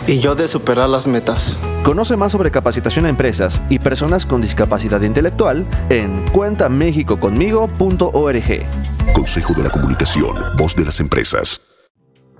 Y yo de superar las metas. Conoce más sobre capacitación a empresas y personas con discapacidad intelectual en cuentamexicoconmigo.org. Consejo de la Comunicación, voz de las empresas.